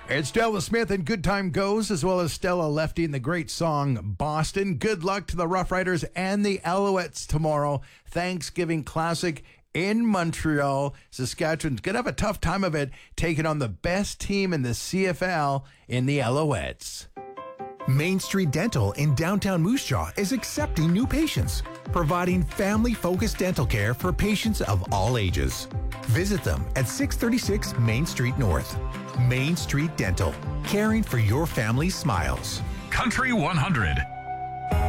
It's Stella Smith and Good Time Goes, as well as Stella Lefty and the great song Boston. Good luck to the Rough Riders and the Alouettes tomorrow. Thanksgiving Classic in Montreal. Saskatchewan's going to have a tough time of it, taking on the best team in the CFL in the Alouettes. Main Street Dental in downtown Moose Jaw is accepting new patients, providing family-focused dental care for patients of all ages. Visit them at 636 Main Street North. Main Street Dental, caring for your family's smiles. Country 100.